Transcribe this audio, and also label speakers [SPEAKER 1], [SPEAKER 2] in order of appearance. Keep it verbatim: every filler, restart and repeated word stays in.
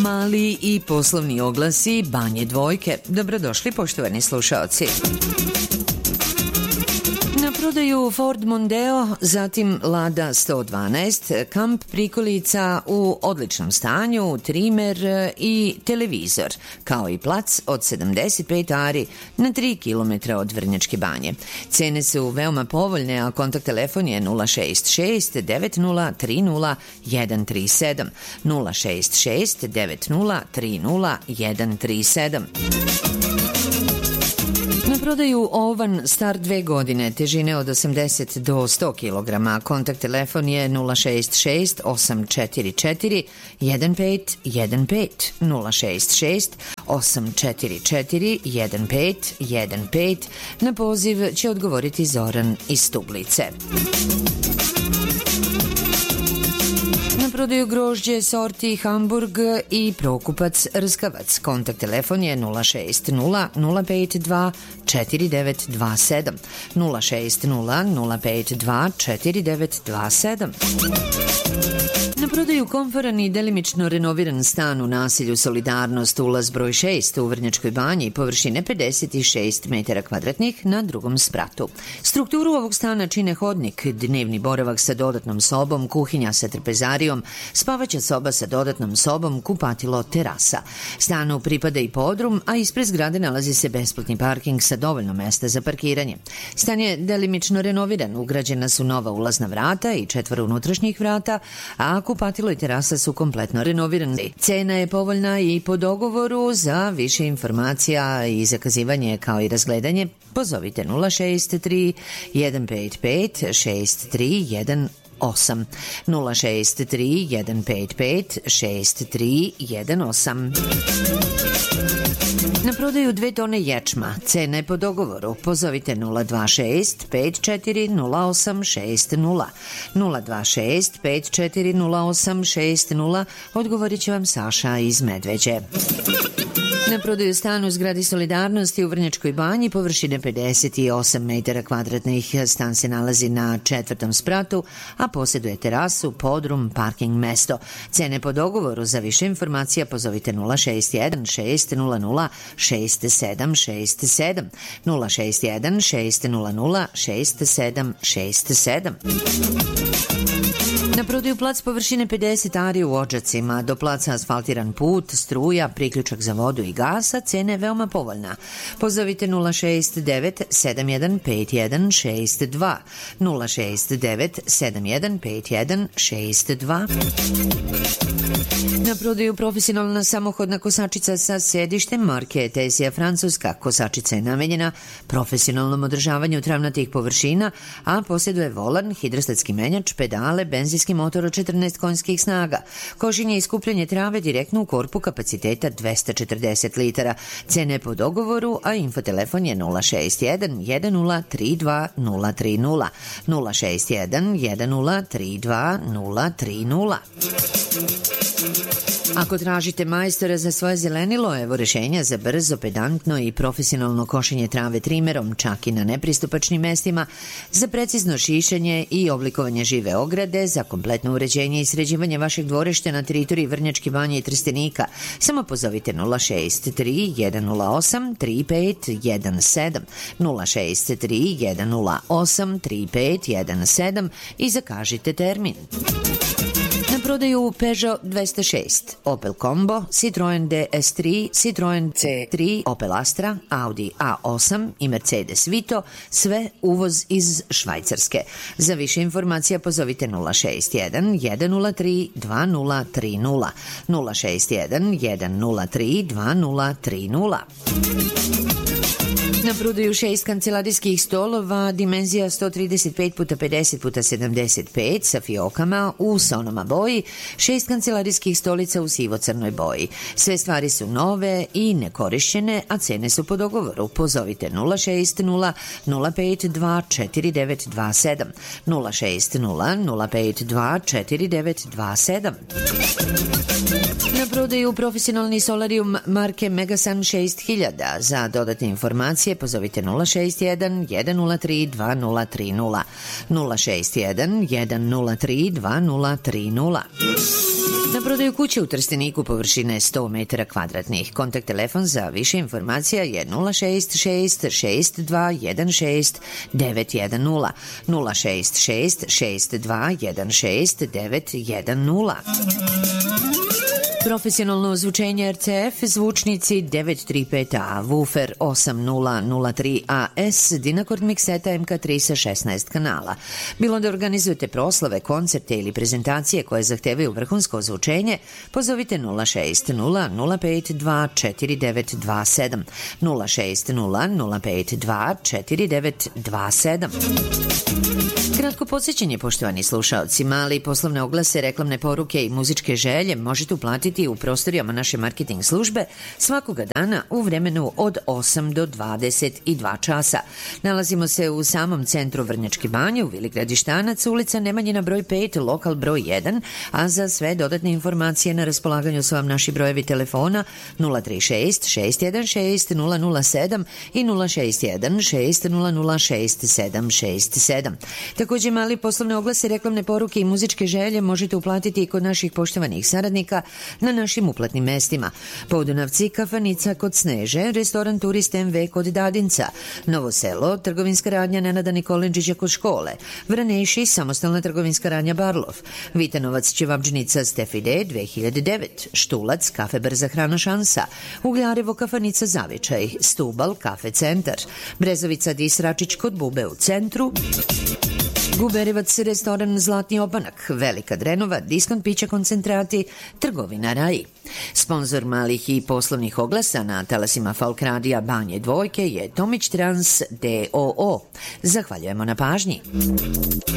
[SPEAKER 1] Mali i poslovni oglasi Banje Dvojke. Dobrodošli, poštovani slušaoci. Na prodaju Ford Mondeo, zatim Lada sto dvanaest, kamp prikolica u odličnom stanju, trimer i televizor, kao i plac od sedamdeset pet ari na tri kilometra od Vrnjačke Banje. Cene su veoma povoljne, a kontakt telefon je nula šest šest devet nula tri nula jedan tri sedam, nula šest šest devet nula tri nula jedan tri sedam. Na prodaju ovan star dve godine, težine od osamdeset do sto kilograma. Kontakt telefon je nula šest šest osam četiri četiri jedan pet jedan pet, nula šest šest osam četiri četiri jedan pet jedan pet. Na poziv će odgovoriti Zoran iz Stublice. Na prodaju grožđe sorti Hamburg i Prokupac Rskavac. Kontakt telefon je nula šest nula nula pet dva četiri devet dva sedam, nula šest nula nula pet dva četiri devet dva sedam. Na prodaju komforan i delimično renoviran stan u naselju Solidarnost, ulaz broj šest u Vrnjačkoj Banji, površine pedeset šest metara kvadratnih na drugom spratu. Strukturu ovog stana čine hodnik, dnevni boravak sa dodatnom sobom, kuhinja sa trpezarijom, spavaća soba sa dodatnom sobom, kupatilo, terasa. Stanu pripada i podrum, a ispred zgrade nalazi se besplatni parking sa dovoljno mesta za parkiranje. Stan je delimično renoviran, ugrađena su nova ulazna vrata i četvoro unutrašnjih vrata, a kupatilo i terasa su kompletno renovirani. Cena je povoljna i po dogovoru. Za više informacija i zakazivanje kao i razgledanje pozovite nula šest tri jedan pet pet šest tri jedan osam, nula šest tri jedan pet pet šest tri jedan osam. Na prodaju dve tone ječma, cena je po dogovoru. Pozovite nula dva šest pet četiri nula osam šest nula, nula dva šest pet četiri nula osam šest nula, odgovorit će vam Saša iz Medveđe. Na prodaju stan u zgradi Solidarnosti u Vrnjačkoj Banji, površine pedeset osam metara kvadratnih. Stan se nalazi na četvrtom spratu, a posjeduje terasu, podrum, parking mesto. Cene po dogovoru. Za više informacija pozovite nula šest jedan šest nula nula šest sedam šest sedam, nula šest jedan šest nula nula šest sedam šest sedam. Na prodaju plac površine pedeset ari u Odžacima, do placa asfaltiran put, struja, priključak za vodu i gasa, cena je veoma povoljna. Pozovite nula šest devet sedam jedan pet jedan šest dva, nula šest devet sedam jedan pet jedan šest dva. Na prodaju profesionalna samohodna kosačica sa sedištem marke Tesija Francuska. Kosačica je namenjena profesionalnom održavanju travnatih površina, a posjeduje volan, hidrostatski menjač, pedale, benzinski motor od četrnaest konjskih snaga. Košenje i skupljanje trave direktno u korpu kapaciteta dvesta četrdeset litara. Cene po dogovoru, a infotelefon je nula šest jedan jedan nula tri dva nula tri nula, nula šest jedan jedan nula tri dva nula tri nula. Ako tražite majstora za svoje zelenilo, evo rešenja za brzo, pedantno i profesionalno košenje trave trimerom, čak i na nepristupačnim mestima, za precizno šišanje i oblikovanje žive ograde, za kompletno uređenje i sređivanje vašeg dvorišta na teritoriji Vrnjačke Banje i Trstenika. Samo pozovite nula šest tri jedan nula osam tri pet jedan sedam, nula šest tri jedan nula osam tri pet jedan sedam i zakažite termin. Na prodaju Peugeot dvesta šest, Opel Combo, Citroen D S tri, Citroen C tri, Opel Astra, Audi A osam i Mercedes Vito, sve uvoz iz Švajcarske. Za više informacija pozovite nula šest jedan jedan nula tri dva nula tri nula, nula šest jedan jedan nula tri dva nula tri nula. Na prodaju šest kancelarijskih stolova, dimenzija sto trideset pet puta pedeset puta sedamdeset pet sa fiokama u sonoma boji, šest kancelarijskih stolica u sivo-crnoj boji. Sve stvari su nove i nekorišćene, a cene su po dogovoru. Pozovite nula šest nula nula pet dva četiri devet dva sedam, nula šest nula nula pet dva četiri devet dva sedam. Na prodaju profesionalni solarijum marke Megasun šest hiljada. Za dodatne informacije pozovite nula šest jedan jedan nula tri dva nula tri nula, nula šest jedan jedan nula tri dva nula tri nula. Na prodaju kuće u Trsteniku površine sto metara kvadratnih. Kontakt telefon za više informacija je nula šest šest šest dva jedan šest devet jedan nula, nula šest šest šest dva jedan šest devet jedan nula. Profesionalno ozvučenje R C F, zvučnici devet tri pet A, woofer osam nula nula tri A S, Dynacord mikseta M K tri sa šesnaest kanala. Bilo da organizujete proslave, koncerte ili prezentacije koje zahtevaju vrhunsko ozvučenje, pozovite nula šest nula nula pet dva četiri devet dva sedam, nula šest nula nula pet dva četiri devet dva sedam. Kratko podsjećanje, poštovani slušaoci, mali poslovne oglase, reklamne poruke i muzičke želje možete uplatiti u prostorijama naše marketing službe svakoga dana u vremenu od osam do dvadeset dva časa. Nalazimo se u samom centru Vrnjačke Banje, u Vili Gradištanac, ulica Nemanjina broj pet, lokal broj jedan, a za sve dodatne informacije na raspolaganju su vam naši brojevi telefona nula tri šest šest jedan šest nula nula sedam i nula šest jedan šest nula nula šest sedam šest sedam. Takođe, mali poslovne oglase, reklamne poruke i muzičke želje možete uplatiti i kod naših poštovanih saradnika na našim uplatnim mestima. Podunavci, kafanica kod Sneže, restoran Turist M V kod Dadinca, Novo Selo, trgovinska radnja Nenada Nikolenčića kod škole, Vraneši, samostalna trgovinska radnja Barlov, Vitanovac, ćevabdžnica Stefide dve hiljade devet, Štulac, kafe Brza hrana Šansa, Ugljarevo, kafanica Zavičaj, Stubal, kafe Centar, Brezovica Disračić kod Bube u centru, Guberevac, restoran Zlatni obanak, Velika Drenova, diskont pića koncentrati, trgovina Raj. Sponzor malih i poslovnih oglasa na talasima Folk radija Banje Dvojke je Tomić Trans D O O. Zahvaljujemo na pažnji.